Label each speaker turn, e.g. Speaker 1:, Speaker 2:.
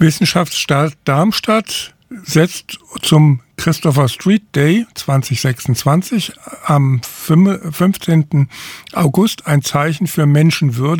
Speaker 1: Wissenschaftsstadt Darmstadt setzt zum Christopher Street Day 2026 am 15. August ein Zeichen für Menschenwürde